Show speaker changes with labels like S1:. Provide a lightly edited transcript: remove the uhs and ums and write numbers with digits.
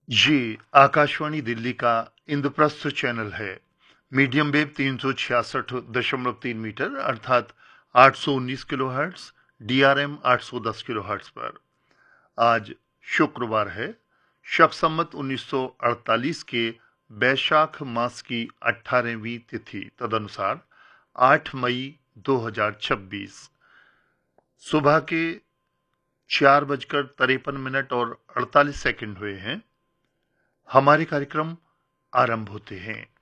S1: ये आकाशवाणी दिल्ली का इंद्रप्रस्थ चैनल है। मीडियम वेव 366.3 मीटर अर्थात 819 किलोहर्ट्ज, डीआरएम 810 किलोहर्ट्ज पर। आज शुक्रवार है, शक संवत 1948 के बैशाख मास की 18वीं तिथि, तदनुसार 8 मई 2026 सुबह के 4:53 और 48 सेकंड हुए हैं। हमारे कार्यक्रम आरंभ होते हैं।